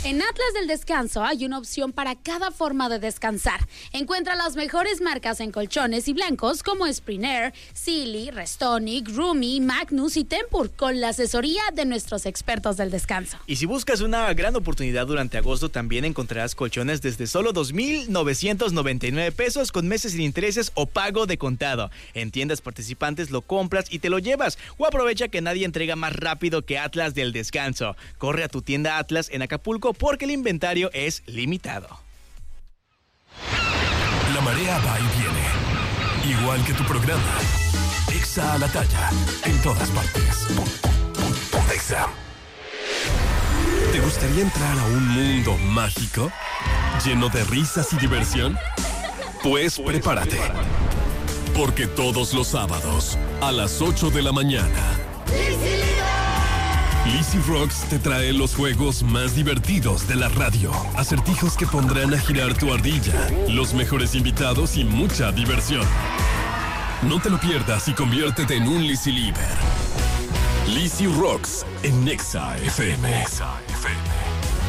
En Atlas del Descanso hay una opción para cada forma de descansar. Encuentra las mejores marcas en colchones y blancos como Sprinair, Sealy, Restonic, Rumi, Magnus y Tempur, con la asesoría de nuestros expertos del descanso. Y si buscas una gran oportunidad durante agosto, también encontrarás colchones desde solo 2,999 pesos con meses sin intereses o pago de contado. En tiendas participantes lo compras y te lo llevas. O aprovecha que nadie entrega más rápido que Atlas del Descanso. Corre a tu tienda Atlas en Acapulco porque el inventario es limitado. La marea va y viene, igual que tu programa. Exa a la talla, en todas partes. Exa. ¿Te gustaría entrar a un mundo mágico, lleno de risas y diversión? Pues prepárate, porque todos los sábados, a las 8 de la mañana, Lizzy Rocks te trae los juegos más divertidos de la radio. Acertijos que pondrán a girar tu ardilla, los mejores invitados y mucha diversión. No te lo pierdas y conviértete en un Lizzy Lieber. Lizzy Rocks en Exa FM.